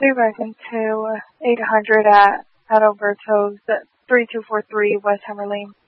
Back into 800 at Alberto's 3243 West Hammer Lane.